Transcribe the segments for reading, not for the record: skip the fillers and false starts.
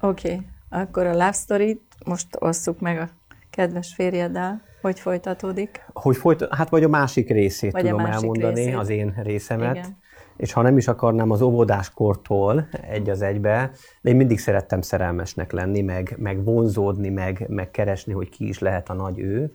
Oké, akkor a love story-t most osszuk meg a kedves férjeddel. Hogy folytatódik? Hát vagy a másik részét Vagy tudom elmondani, az én részemet. Igen. És ha nem is akarnám az óvodáskortól egy az egybe, de én mindig szerettem szerelmesnek lenni, meg vonzódni, meg keresni, hogy ki is lehet a nagy ő.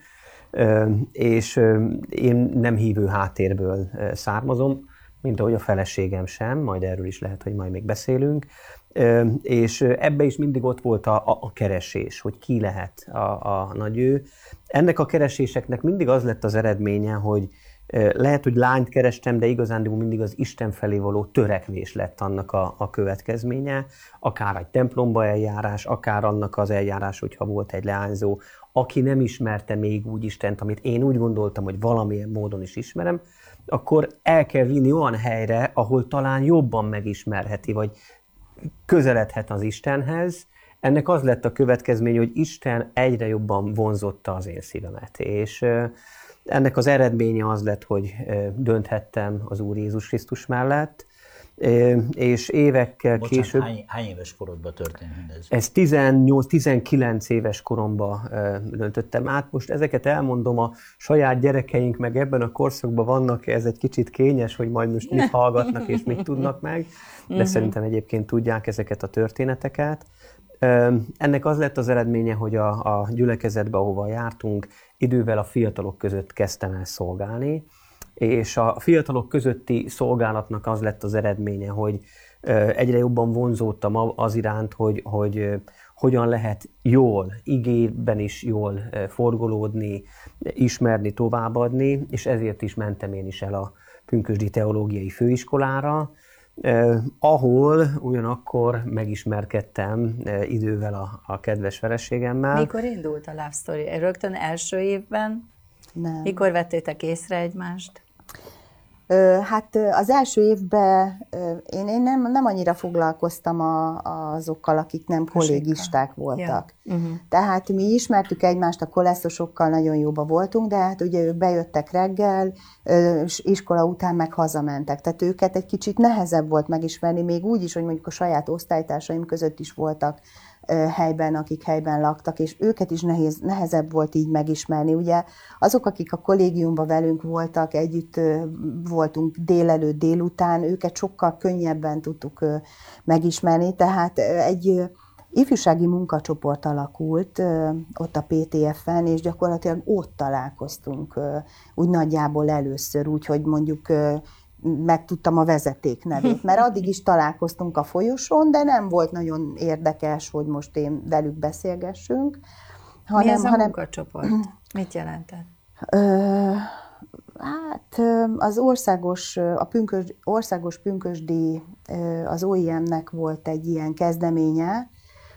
És én nem hívő háttérből származom, mint ahogy a feleségem sem, majd erről is lehet, hogy majd még beszélünk. És ebbe is mindig ott volt a keresés, hogy ki lehet a nagy ő. Ennek a kereséseknek mindig az lett az eredménye, hogy lehet, hogy lányt kerestem, de igazán mindig az Isten felé való törekvés lett annak a következménye, akár egy templomba eljárás, akár annak az eljárás, hogyha volt egy leányzó, aki nem ismerte még úgy Istent, amit én úgy gondoltam, hogy valamilyen módon is ismerem, akkor el kell vinni olyan helyre, ahol talán jobban megismerheti, vagy közeledhet az Istenhez. Ennek az lett a következmény, hogy Isten egyre jobban vonzotta az én szívemet, és ennek az eredménye az lett, hogy dönthettem az Úr Jézus Krisztus mellett, és évekkel később... Hány éves korodban történt mindez? Ez 18-19 éves koromban döntöttem át. Most ezeket elmondom, a saját gyerekeink meg ebben a korszakban vannak, ez egy kicsit kényes, hogy majd most mit hallgatnak és mit tudnak meg, de szerintem egyébként tudják ezeket a történeteket. Ennek az lett az eredménye, hogy a gyülekezetbe, ahova jártunk, idővel a fiatalok között kezdtem el szolgálni, és a fiatalok közötti szolgálatnak az lett az eredménye, hogy egyre jobban vonzódtam az iránt, hogy hogyan lehet jól, igében is jól forgolódni, ismerni, továbbadni, és ezért is mentem én is el a Pünkösdi Teológiai Főiskolára, ahol ugyanakkor megismerkedtem idővel a kedves feleségemmel. Mikor indult a love story? Rögtön első évben? Nem. Mikor vettétek észre egymást? Hát az első évben én nem annyira foglalkoztam azokkal, akik nem kollégisták voltak. Ja. Tehát mi ismertük egymást, a koleszosokkal nagyon jóba voltunk, de hát ugye ők bejöttek reggel, iskola után meg hazamentek. Tehát őket egy kicsit nehezebb volt megismerni, még úgy is, hogy mondjuk a saját osztálytársaim között is voltak helyben, akik helyben laktak, és őket is nehezebb volt így megismerni. Ugye azok, akik a kollégiumban velünk voltak, együtt voltunk délelőtt, délután, őket sokkal könnyebben tudtuk megismerni, tehát egy ifjúsági munkacsoport alakult ott a PTF-en, és gyakorlatilag ott találkoztunk úgy nagyjából először, úgyhogy mondjuk megtudtam a vezeték nevét, mert addig is találkoztunk a folyosón, de nem volt nagyon érdekes, hogy most én velük beszélgessünk. Mi ez a munkacsoport? Mit jelentett? Hát az országos pünkösdi, az OIM-nek volt egy ilyen kezdeménye,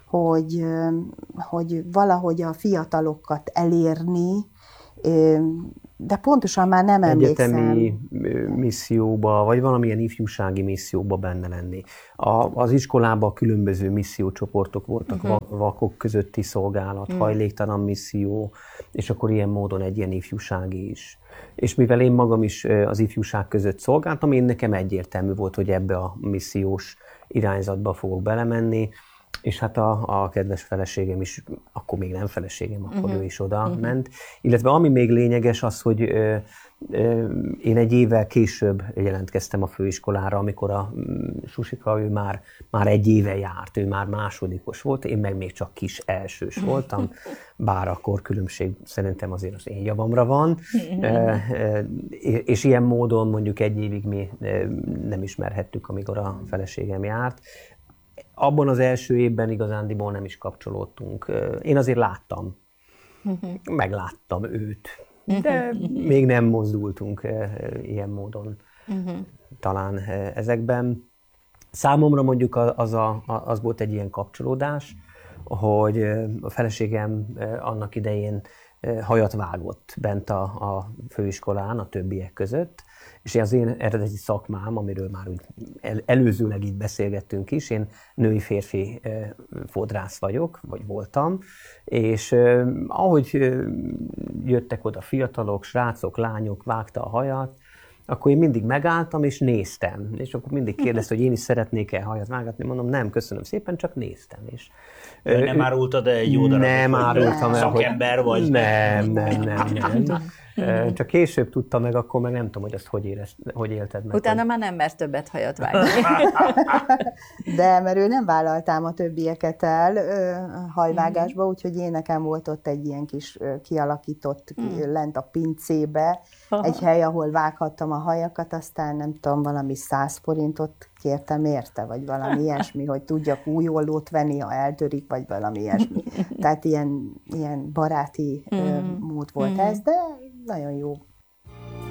hogy valahogy a fiatalokat elérni, de pontosan már nem emlékszem. Egyetemi misszióba, vagy valamilyen ifjúsági misszióba benne lenni. Az iskolában különböző missziócsoportok voltak, vakok közötti szolgálat, hajléktalan misszió, és akkor ilyen módon egy ilyen ifjúsági is. És mivel én magam is az ifjúság között szolgáltam, én nekem egyértelmű volt, hogy ebbe a missziós irányzatba fogok belemenni, és hát a kedves feleségem is, akkor még nem feleségem, akkor ő is oda ment. Illetve ami még lényeges az, hogy én egy évvel később jelentkeztem a főiskolára, amikor a Susika, ő már egy éve járt, ő már másodikos volt, én meg még csak kis elsős voltam, bár akkor különbség szerintem azért az én javamra van, és ilyen módon mondjuk egy évig mi nem ismerhettük, amikor a feleségem járt. Abban az első évben igazándiból nem is kapcsolódtunk. Én azért láttam, megláttam őt, de még nem mozdultunk ilyen módon talán ezekben. Számomra mondjuk az volt egy ilyen kapcsolódás, hogy a feleségem annak idején hajat vágott bent a főiskolán a többiek között, és az én eredeti szakmám, amiről már úgy előzőleg itt beszélgettünk is, én női-férfi fodrász vagyok, vagy voltam, és ahogy jöttek oda fiatalok, srácok, lányok, vágta a hajat, akkor én mindig megálltam és néztem. És akkor mindig kérdezte, hogy én is szeretnék-e hajat vágatni. Mondom, nem, köszönöm szépen, csak néztem. És, Nem árultad egy jó darabot, nem árultam el, szakember vagy? Nem. Csak később tudta meg, akkor meg nem tudom, hogy azt hogy élted meg. Utána már nem mert többet hajat vágni. De mert ő nem vállalt ám a többieket el hajvágásba, úgyhogy én nekem volt ott egy ilyen kis kialakított lent a pincébe, egy hely, ahol vághattam a hajakat, aztán nem tudom, valami 100 forintot kértem érte, vagy valami ilyesmi, hogy tudjak új ollót venni, ha eltörik, vagy valami ilyesmi. Tehát ilyen baráti mód volt ez, de nagyon jó